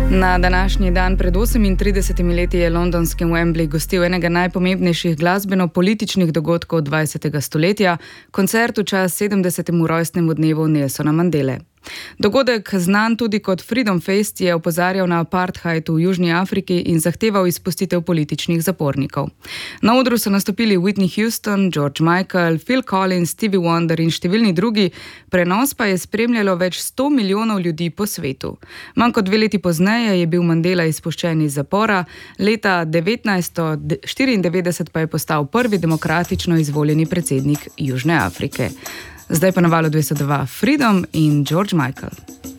Na današnji dan pred 38 leti je londonski Wembley gostil enega najpomembnejših glasbeno-političnih dogodkov 20. stoletja, koncert v čast 70. rojstnemu dnevu Nelsona Mandele. Dogodek, znan tudi kot Freedom Fest, je opozarjal na apartheid v Južni Afriki in zahteval izpustitev političnih zapornikov. Na odru so nastopili Whitney Houston, George Michael, Phil Collins, Stevie Wonder in številni drugi, prenos pa je spremljalo več 100 milijonov ljudi po svetu. Manj kot 2 leti pozneje je bil Mandela izpuščen iz zapora, leta 1994 pa je postal prvi demokratično izvoljeni predsednik Južne Afrike. Zdaj pa na valu 202 Freedom in George Michael.